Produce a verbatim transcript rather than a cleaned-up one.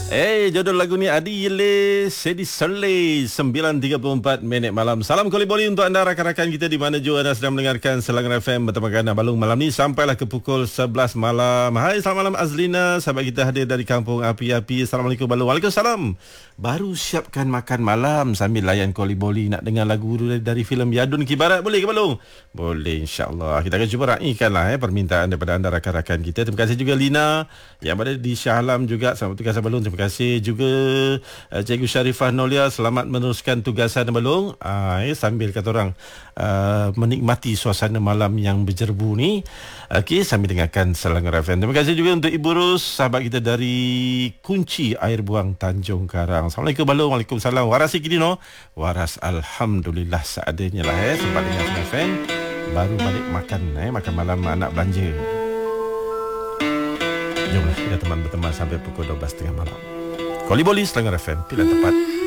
Eh, jodoh lagu ni Adi Yele Sedi Soleh sembilan tiga puluh empat minit malam. Salam koli boli untuk anda rakan-rakan kita di mana jua anda sedang mendengarkan Selangor F M bersama Gana Balung malam ni sampailah ke pukul sebelas malam. Hai, selamat malam Azlina, sahabat kita hadir dari Kampung Api-Api. Assalamualaikum Balung. Waalaikumsalam. Baru siapkan makan malam sambil layan koli boli. Nak dengar lagu dari, dari filem Yadun Kibarat boleh ke Balung? Boleh, insya-Allah. Kita akan cuba raikanlah eh permintaan daripada anda rakan-rakan kita. Terima kasih juga Lina yang berada di Shah Alam juga. Selamat tugas Balung. Terima kasih juga uh, Cikgu Syarifah Nolia, selamat meneruskan tugasan Balung. Uh, eh, sambil kata orang uh, menikmati suasana malam yang berjerbu ni. Okey, sambil dengarkan Selangor F M. Terima kasih juga untuk Ibu Rus, sahabat kita dari Kunci Air Buang Tanjung Karang. Assalamualaikum Balung. Waalaikumsalam. Waras Ikidino. Waras alhamdulillah seadanya lah eh. Sempat dengar Selangor F M. Baru balik makan eh makan malam anak belanja. Jomlah kita teman berteman sampai pukul dua belas tiga puluh malam. Koli Boli Selangor F M, pilihan tepat.